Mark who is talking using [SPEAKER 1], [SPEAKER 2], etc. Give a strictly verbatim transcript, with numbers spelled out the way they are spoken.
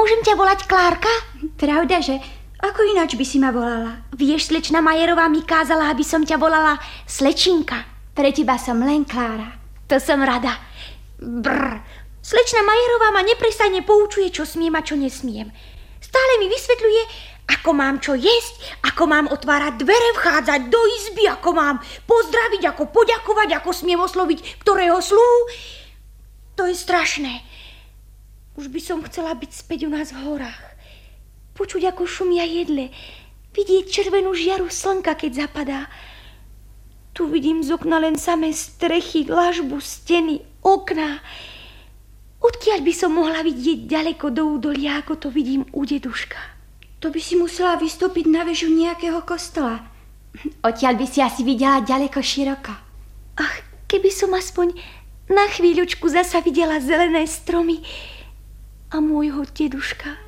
[SPEAKER 1] môžem ťa volať Klárka?
[SPEAKER 2] Pravda, že? Ako ináč by si ma volala?
[SPEAKER 1] Vieš, slečna Majerová mi kázala, aby som ťa volala Slečinka.
[SPEAKER 2] Pre teba som len Klára.
[SPEAKER 1] To som rada. Brr. Slečna Majerová ma neprestajne poučuje, čo smiem a čo nesmiem. Stále mi vysvetľuje, ako mám čo jesť, ako mám otvárať dvere, vchádzať do izby, ako mám pozdraviť, ako poďakovať, ako smiem osloviť ktorého sluhu. To je strašné. Už by som chcela byť späť u nás v horách. Počuť, ako šumia jedle. Vidieť červenú žiaru slnka, keď zapadá. Tu vidím z okna len samé strechy, dlažbu, steny, okná. Odkiaľ by som mohla vidieť ďaleko do údolia, ako to vidím u deduška?
[SPEAKER 2] To by si musela vystúpiť na väžu nejakého kostola. Odtiaľ by si asi videla ďaleko široko.
[SPEAKER 1] Ach, keby som aspoň na chvíľučku zasa videla zelené stromy a môjho deduška.